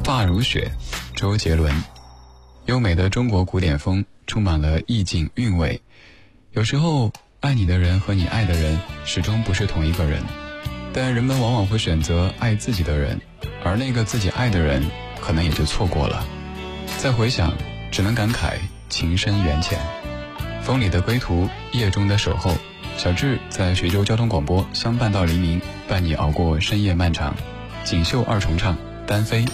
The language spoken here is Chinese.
发如雪，周杰伦。优美的中国古典风充满了意境韵味。有时候爱你的人和你爱的人始终不是同一个人，但人们往往会选择爱自己的人，而那个自己爱的人可能也就错过了。再回想，只能感慨情深缘浅。风里的归途，夜中的守候，小智在徐州交通广播相伴到黎明，伴你熬过深夜漫长。锦绣二重唱，单飞